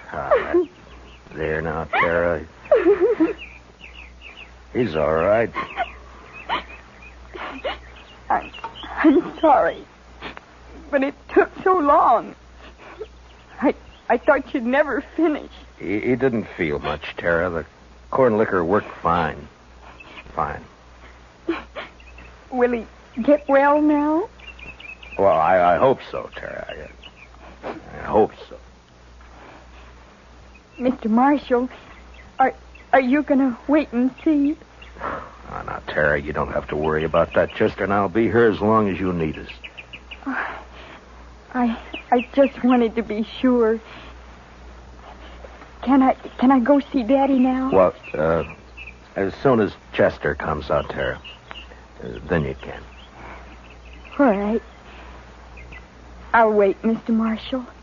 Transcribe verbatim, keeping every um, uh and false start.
Ah, there now, Tara. He's all right. I'm, I'm sorry, but it took so long. I I thought you'd never finish. He, he didn't feel much, Tara. The corn liquor worked fine. Fine. Will he get well now? Well, I, I hope so, Tara. I, I hope so. Mister Marshall, are are you going to wait and see? Oh, now, Tara, you don't have to worry about that, Chester, and I'll be here as long as you need us. Uh, I I just wanted to be sure. Can I can I go see Daddy now? Well, uh, as soon as Chester comes out, Tara, uh, then you can. All right. I'll wait, Mister Marshall.